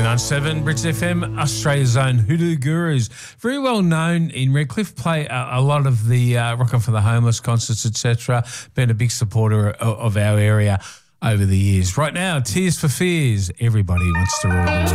99.7 Brits FM, Australia's own Hoodoo Gurus. Very well known in Redcliffe, play a lot of the Rockin' for the Homeless concerts, etc. Been a big supporter of our area over the years. Right now, Tears for Fears. Everybody wants to rule the world.